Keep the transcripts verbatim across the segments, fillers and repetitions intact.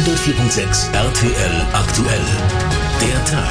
hundertvier Komma sechs R T L aktuell. Der Tag.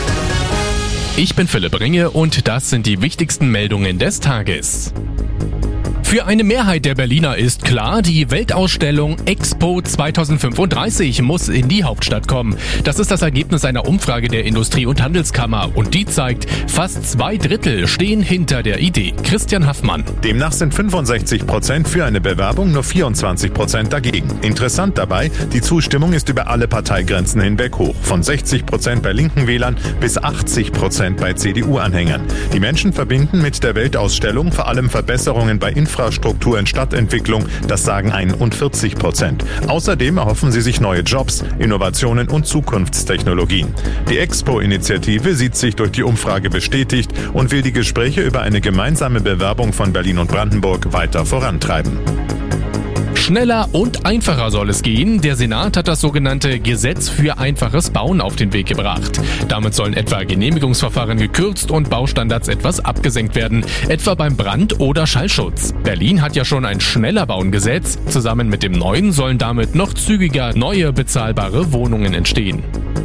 Ich bin Philipp Ringe und das sind die wichtigsten Meldungen des Tages. Für eine Mehrheit der Berliner ist klar, die Weltausstellung Expo zweitausendfünfunddreißig muss in die Hauptstadt kommen. Das ist das Ergebnis einer Umfrage der Industrie- und Handelskammer und die zeigt, fast zwei Drittel stehen hinter der Idee. Christian Haffmann. Demnach sind fünfundsechzig Prozent für eine Bewerbung, nur vierundzwanzig Prozent dagegen. Interessant dabei, die Zustimmung ist über alle Parteigrenzen hinweg hoch. Von sechzig Prozent bei linken Wählern bis achtzig Prozent bei C D U-Anhängern. Die Menschen verbinden mit der Weltausstellung vor allem Verbesserungen bei Infrastruktur Infrastruktur in Stadtentwicklung, das sagen einundvierzig Prozent. Außerdem erhoffen sie sich neue Jobs, Innovationen und Zukunftstechnologien. Die Expo-Initiative sieht sich durch die Umfrage bestätigt und will die Gespräche über eine gemeinsame Bewerbung von Berlin und Brandenburg weiter vorantreiben. Schneller und einfacher soll es gehen. Der Senat hat das sogenannte Gesetz für einfaches Bauen auf den Weg gebracht. Damit sollen etwa Genehmigungsverfahren gekürzt und Baustandards etwas abgesenkt werden, etwa beim Brand- oder Schallschutz. Berlin hat ja schon ein Schneller-Bauen-Gesetz. Zusammen mit dem neuen sollen damit noch zügiger neue bezahlbare Wohnungen entstehen.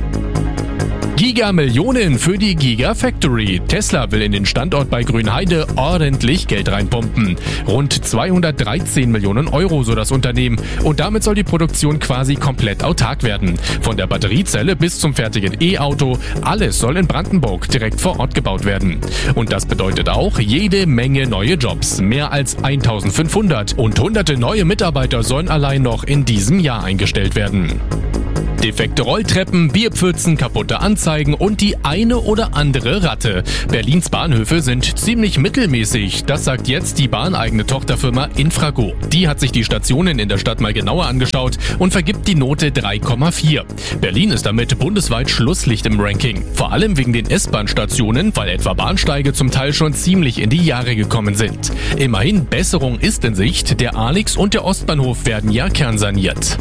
Giga-Millionen für die Gigafactory. Tesla will in den Standort bei Grünheide ordentlich Geld reinpumpen. Rund zweihundertdreizehn Millionen Euro, so das Unternehmen. Und damit soll die Produktion quasi komplett autark werden. Von der Batteriezelle bis zum fertigen E-Auto. Alles soll in Brandenburg direkt vor Ort gebaut werden. Und das bedeutet auch jede Menge neue Jobs. Mehr als eintausendfünfhundert. Und hunderte neue Mitarbeiter sollen allein noch in diesem Jahr eingestellt werden. Defekte Rolltreppen, Bierpfützen, kaputte Anzeigen und die eine oder andere Ratte. Berlins Bahnhöfe sind ziemlich mittelmäßig. Das sagt jetzt die bahneigene Tochterfirma Infrago. Die hat sich die Stationen in der Stadt mal genauer angeschaut und vergibt die Note drei Komma vier. Berlin ist damit bundesweit Schlusslicht im Ranking. Vor allem wegen den S-Bahn-Stationen, weil etwa Bahnsteige zum Teil schon ziemlich in die Jahre gekommen sind. Immerhin, Besserung ist in Sicht. Der Alix und der Ostbahnhof werden ja kernsaniert.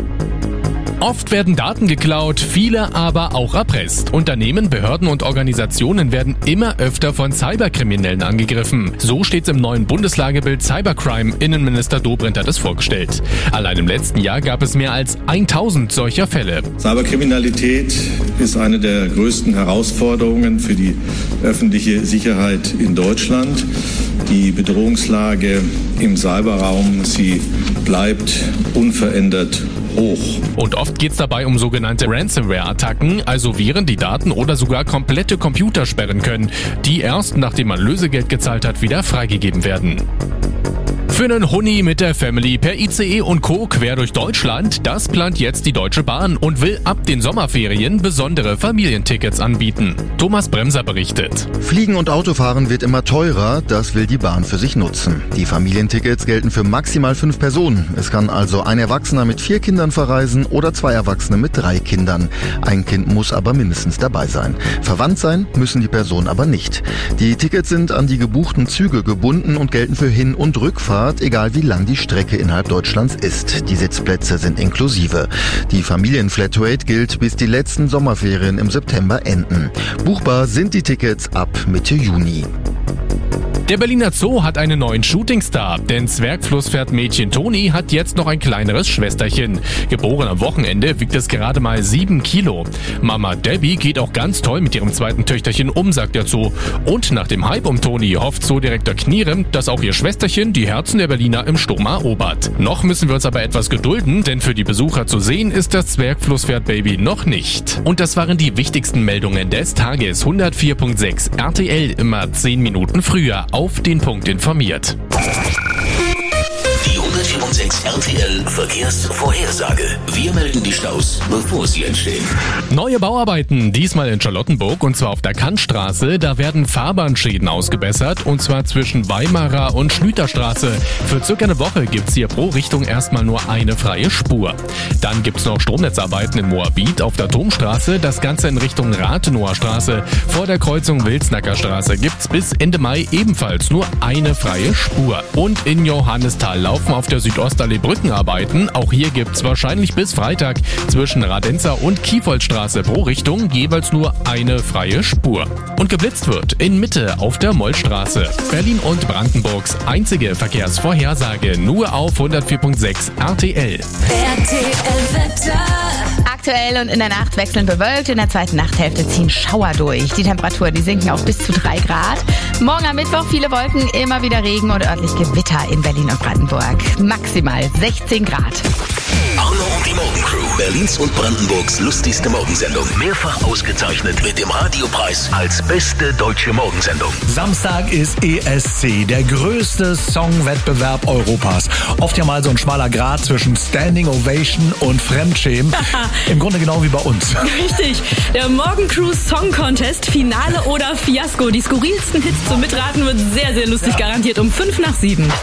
Oft werden Daten geklaut, viele aber auch erpresst. Unternehmen, Behörden und Organisationen werden immer öfter von Cyberkriminellen angegriffen. So steht's im neuen Bundeslagebild Cybercrime. Innenminister Dobrindt hat es vorgestellt. Allein im letzten Jahr gab es mehr als tausend solcher Fälle. Cyberkriminalität ist eine der größten Herausforderungen für die öffentliche Sicherheit in Deutschland. Die Bedrohungslage im Cyberraum, sie bleibt unverändert hoch. Und oft geht es dabei um sogenannte Ransomware-Attacken, also Viren, die Daten oder sogar komplette Computer sperren können, die erst nachdem man Lösegeld gezahlt hat, wieder freigegeben werden. Für einen Huni mit der Family per I C E und Co. quer durch Deutschland, das plant jetzt die Deutsche Bahn und will ab den Sommerferien besondere Familientickets anbieten. Thomas Bremser berichtet. Fliegen und Autofahren wird immer teurer, das will die Bahn für sich nutzen. Die Familientickets gelten für maximal fünf Personen. Es kann also ein Erwachsener mit vier Kindern verreisen oder zwei Erwachsene mit drei Kindern. Ein Kind muss aber mindestens dabei sein. Verwandt sein müssen die Personen aber nicht. Die Tickets sind an die gebuchten Züge gebunden und gelten für Hin- und Rückfahrt, egal wie lang die Strecke innerhalb Deutschlands ist. Die Sitzplätze sind inklusive. Die Familienflatrate gilt, bis die letzten Sommerferien im September enden. Buchbar sind die Tickets ab Mitte Juni. Der Berliner Zoo hat einen neuen Shootingstar, denn Zwergflusspferdmädchen Toni hat jetzt noch ein kleineres Schwesterchen. Geboren am Wochenende wiegt es gerade mal sieben Kilo. Mama Debbie geht auch ganz toll mit ihrem zweiten Töchterchen um, sagt der Zoo. Und nach dem Hype um Toni hofft Zoodirektor Knierem, dass auch ihr Schwesterchen die Herzen der Berliner im Sturm erobert. Noch müssen wir uns aber etwas gedulden, denn für die Besucher zu sehen ist das Zwergflusspferdbaby noch nicht. Und das waren die wichtigsten Meldungen des Tages. hundertvier Komma sechs R T L, immer zehn Minuten früher. Auf den Punkt informiert. Die hundertvier Komma sechs R T L Verkehrsvorhersage. Wir melden die Staus, bevor sie entstehen. Neue Bauarbeiten, diesmal in Charlottenburg und zwar auf der Kantstraße. Da werden Fahrbahnschäden ausgebessert und zwar zwischen Weimarer und Schlüterstraße. Für circa eine Woche gibt's hier pro Richtung erstmal nur eine freie Spur. Dann gibt's noch Stromnetzarbeiten in Moabit auf der Domstraße. Das Ganze in Richtung Rathenower Straße. Vor der Kreuzung Wilsnacker Straße gibt's bis Ende Mai ebenfalls nur eine freie Spur. Und in Johannisthal laufen auf der Südostallee Brückenarbeiten. Auch hier gibt's wahrscheinlich bis Freitag zwischen Radenzer und Kiefoldstraße pro Richtung jeweils nur eine freie Spur. Und geblitzt wird in Mitte auf der Mollstraße. Berlin und Brandenburgs einzige Verkehrsvorhersage nur auf hundertvier Komma sechs R T L. R T L Wetter. aktuell und in der Nacht wechselnd bewölkt. In der zweiten Nachthälfte ziehen Schauer durch. Die Temperaturen, die sinken auf bis zu drei Grad. Morgen am Mittwoch viele Wolken, immer wieder Regen und örtlich Gewitter in Berlin und Brandenburg. Maximal sechzehn Grad. Arno und die Morgencrew, Berlins und Brandenburgs lustigste Morgensendung. Mehrfach ausgezeichnet mit dem Radiopreis als beste deutsche Morgensendung. Samstag ist E S C, der größte Songwettbewerb Europas. Oft ja mal so ein schmaler Grat zwischen Standing Ovation und Fremdschämen. Im Grunde genau wie bei uns. Richtig. Der Morgencrew Song Contest, Finale oder Fiasko. Die skurrilsten Hits zum Mitraten wird sehr, sehr lustig, ja. Garantiert um fünf nach sieben.